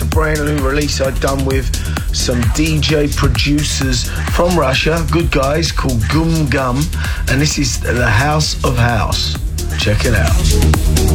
a brand new release I've done with some DJ producers from Russia, good guys, called Gum Gum, and this is The House of House. Check it out.